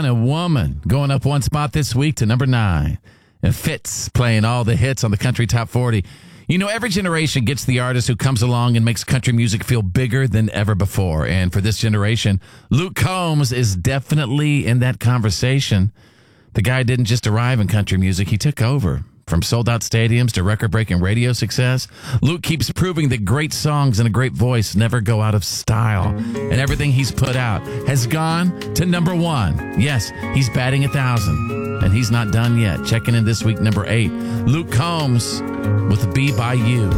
a Woman going up one spot this week to number 9. And Fitz playing all the hits on the Country Top 40. You know, every generation gets the artist who comes along and makes country music feel bigger than ever before. And for this generation, Luke Combs is definitely in that conversation. The guy didn't just arrive in country music, he took over. From sold-out stadiums to record-breaking radio success, Luke keeps proving that great songs and a great voice never go out of style. And everything he's put out has gone to number 1. Yes, he's batting 1,000. And he's not done yet. Checking in this week, number 8. Luke Combs with Be By You.